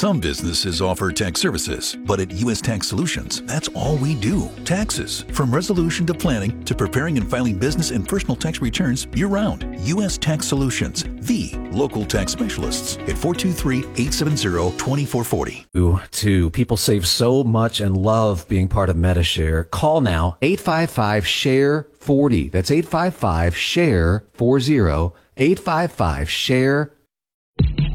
Some businesses offer tax services, but at U.S. Tax Solutions, that's all we do. Taxes. From resolution to planning to preparing and filing business and personal tax returns year-round. U.S. Tax Solutions, the local tax specialists at 423-870-2440. People save so much and love being part of Medi-Share. Call now, 855-SHARE-40. That's 855-SHARE-40, 855-SHARE